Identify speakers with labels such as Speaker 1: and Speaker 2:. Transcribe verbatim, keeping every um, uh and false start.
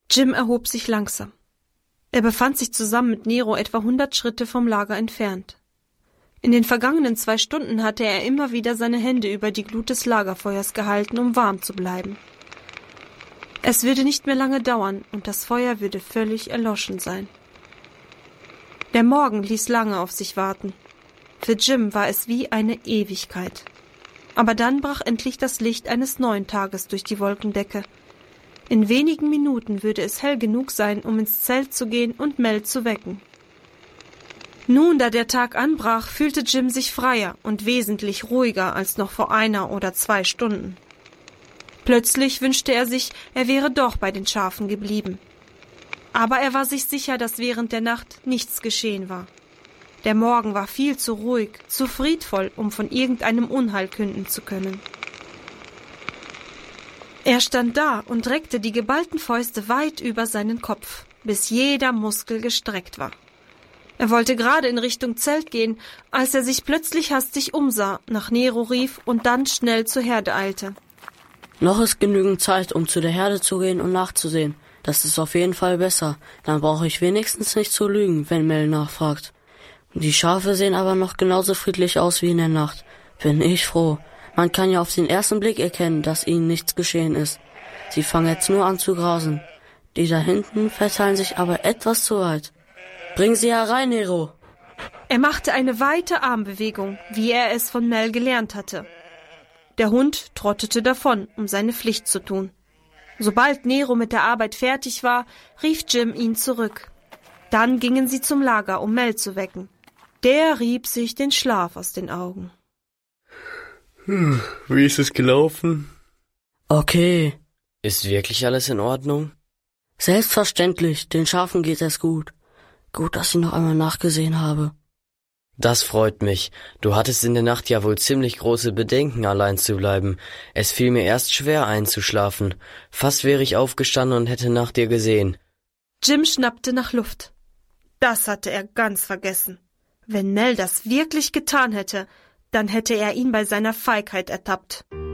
Speaker 1: Jim erhob sich langsam. Er befand sich zusammen mit Nero etwa hundert Schritte vom Lager entfernt. In den vergangenen zwei Stunden hatte er immer wieder seine Hände über die Glut des Lagerfeuers gehalten, um warm zu bleiben. Es würde nicht mehr lange dauern, und das Feuer würde völlig erloschen sein. Der Morgen ließ lange auf sich warten. Für Jim war es wie eine Ewigkeit. Aber dann brach endlich das Licht eines neuen Tages durch die Wolkendecke. In wenigen Minuten würde es hell genug sein, um ins Zelt zu gehen und Mel zu wecken. Nun, da der Tag anbrach, fühlte Jim sich freier und wesentlich ruhiger als noch vor einer oder zwei Stunden. Plötzlich wünschte er sich, er wäre doch bei den Schafen geblieben. Aber er war sich sicher, dass während der Nacht nichts geschehen war. Der Morgen war viel zu ruhig, zu friedvoll, um von irgendeinem Unheil künden zu können. Er stand da und reckte die geballten Fäuste weit über seinen Kopf, bis jeder Muskel gestreckt war. Er wollte gerade in Richtung Zelt gehen, als er sich plötzlich hastig umsah, nach Nero rief und dann schnell zur Herde eilte.
Speaker 2: Noch ist genügend Zeit, um zu der Herde zu gehen und nachzusehen. Das ist auf jeden Fall besser. Dann brauche ich wenigstens nicht zu lügen, wenn Mel nachfragt. Die Schafe sehen aber noch genauso friedlich aus wie in der Nacht. Bin ich froh. Man kann ja auf den ersten Blick erkennen, dass ihnen nichts geschehen ist. Sie fangen jetzt nur an zu grasen. Die da hinten verteilen sich aber etwas zu weit. Bring sie herein, Nero!
Speaker 1: Er machte eine weite Armbewegung, wie er es von Mel gelernt hatte. Der Hund trottete davon, um seine Pflicht zu tun. Sobald Nero mit der Arbeit fertig war, rief Jim ihn zurück. Dann gingen sie zum Lager, um Mel zu wecken. Der rieb sich den Schlaf aus den Augen.
Speaker 3: Hm, wie ist es gelaufen?
Speaker 2: Okay.
Speaker 4: Ist wirklich alles in Ordnung?
Speaker 2: Selbstverständlich, den Schafen geht es gut. Gut, dass ich noch einmal nachgesehen habe.
Speaker 4: Das freut mich. Du hattest in der Nacht ja wohl ziemlich große Bedenken, allein zu bleiben. Es fiel mir erst schwer einzuschlafen. Fast wäre ich aufgestanden und hätte nach dir gesehen.
Speaker 1: Jim schnappte nach Luft. Das hatte er ganz vergessen. Wenn Mel das wirklich getan hätte, dann hätte er ihn bei seiner Feigheit ertappt.